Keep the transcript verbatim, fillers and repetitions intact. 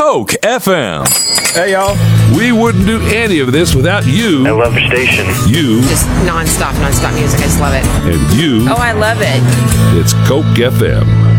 Coke F M. Hey, y'all. We wouldn't do any of this without you. I love your station. You. Just nonstop, nonstop music. I just love it. And you. Oh, I love it. It's Coke F M.